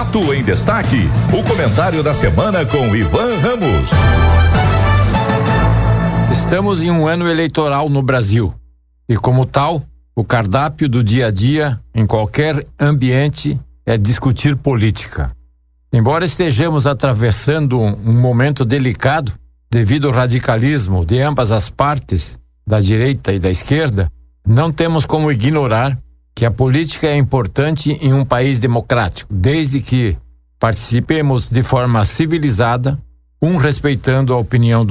Fato em Destaque, o comentário da semana com Ivan Ramos. Estamos em um ano eleitoral no Brasil e, como tal, o cardápio do dia a dia, em qualquer ambiente, é discutir política. Embora estejamos atravessando um momento delicado devido ao radicalismo de ambas as partes, da direita e da esquerda, não temos como ignorar que a política é importante em um país democrático, desde que participemos de forma civilizada, respeitando a opinião do